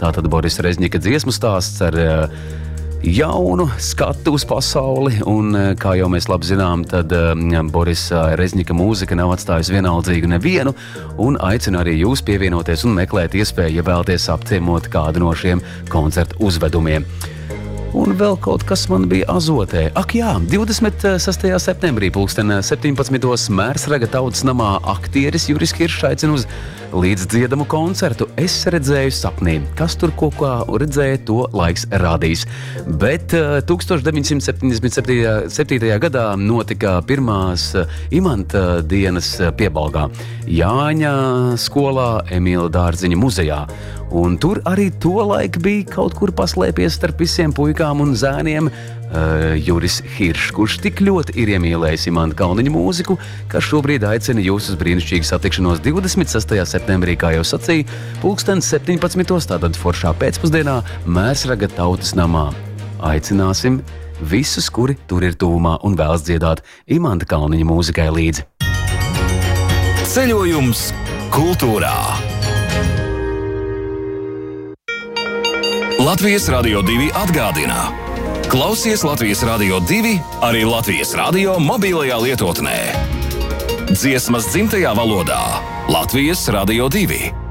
Tātad Boris Rezņika dziesmu stāsts ar jaunu skatu uz pasauli, un kā jau mēs labi zinām, tad Boris Rezņika mūzika nav atstājusi vienaldzīgu nevienu, un aicinu arī jūs pievienoties un meklēt iespēju, ja vēlaties apciemot kādu no šiem koncertu uzvedumiem. Un vēl kaut kas man bija azotē. Ak jā, 26. septembrī pulksten 17. Mērsraga tautas namā aktieris Juris Kiršs aicina uz līdzdziedamu koncertu. Es redzēju sapnī. Kas tur ko redzēja, to laiks rādīs. Bet 1977. gadā notika pirmās imanta dienas Piebalgā Jāņa skolā Emīla Dārziņa muzejā. Un tur arī tolaik bija kaut kur paslēpies starp visiem puikām un zēniem Juris Hiršs, kurš tik ļoti ir iemīlējis Imanta Kalniņa mūziku, ka šobrīd aicina jūs uz brīnišķīgu satikšanos 26. septembrī, kā jau sacīja, pulksten 17. tātad foršā pēcpusdienā Mērsraga tautas namā. Aicināsim visus, kuri tur ir tuvumā un vēlas dziedāt Imanta Kalniņa mūzikai līdzi. Ceļojums kultūrā. Latvijas Radio 2 atgādina. Klausies Latvijas Radio 2 arī Latvijas radio mobilajā lietotnē. Dziesmas dzimtajā valodā. Latvijas Radio 2.